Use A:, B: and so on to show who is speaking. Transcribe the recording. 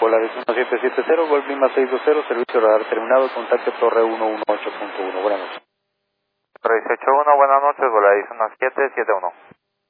A: Volaris 1770, Golf Lima 620, servicio radar terminado, contacto Torre 118.1. Buenas noches.
B: Torre 181, buenas noches, Volaris 1771.